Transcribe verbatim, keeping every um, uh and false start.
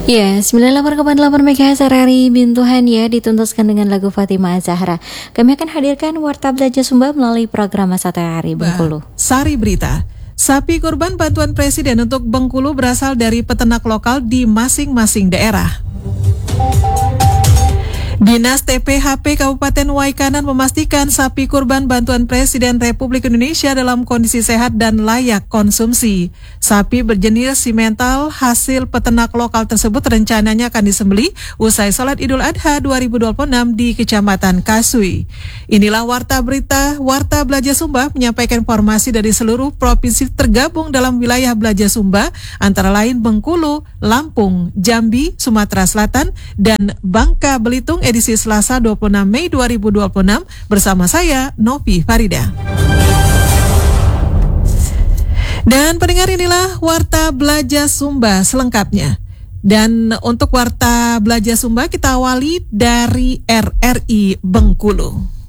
Ya, sembilan puluh delapan koma delapan MHz R R I Bintuhan ya, dituntaskan dengan lagu Fatimah Zahra. Kami akan hadirkan Warta Belajar Sumba melalui program Satu R R I Bengkulu. Sari berita. Sapi kurban bantuan Presiden untuk Bengkulu berasal dari peternak lokal di masing-masing daerah. Dinas T P H P Kabupaten Waikanan memastikan sapi kurban bantuan Presiden Republik Indonesia dalam kondisi sehat dan layak konsumsi. Sapi berjenis simental hasil peternak lokal tersebut rencananya akan disembelih usai Salat Idul Adha dua ribu dua puluh enam di Kecamatan Kasui. Inilah Warta Berita Warta Belajar Sumba menyampaikan informasi dari seluruh provinsi tergabung dalam wilayah Belajar Sumba, antara lain Bengkulu, Lampung, Jambi, Sumatera Selatan, dan Bangka Belitung edisi Selasa dua puluh enam Mei dua ribu dua puluh enam bersama saya Novi Farida. Dan pendengar, inilah Warta Belajar Sumba selengkapnya. Dan untuk Warta Belajar Sumba kita awali dari R R I Bengkulu.